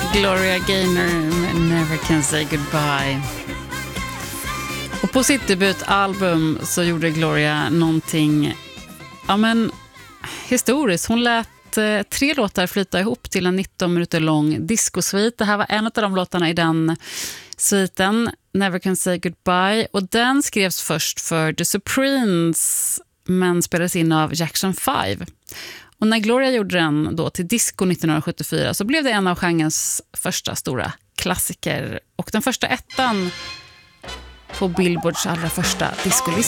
Gloria Gaynor Never Can Say Goodbye. Och på sitt debutalbum så gjorde Gloria någonting historiskt. Hon lät 3 låtar flyta ihop till en 19 minuter lång discosvit. Det här var en av de låtarna i den sviten, Never Can Say Goodbye, och den skrevs först för The Supremes men spelades in av Jackson 5. Och när Gloria gjorde den då till disco 1974 så blev det en av genrens första stora klassiker och den första ettan på Billboards allra första discolista.